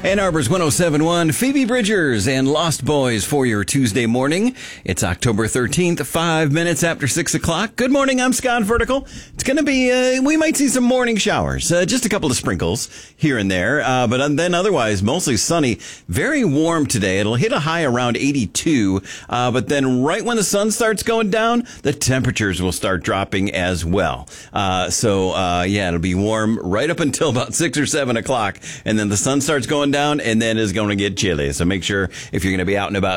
Ann Arbor's 107.1, Phoebe Bridgers and Lost Boys for your Tuesday morning. It's October 13th, 5 minutes after 6 o'clock. Good morning, I'm Scott Vertical. It's going to be, we might see some morning showers, just a couple of sprinkles here and there, but then otherwise mostly sunny, very warm today. It'll hit a high around 82, but then right when the sun starts going down, the temperatures will start dropping as well. It'll be warm right up until about 6 or 7 o'clock, and then the sun starts going down, and then it's going to get chilly. So make sure if you're going to be out and about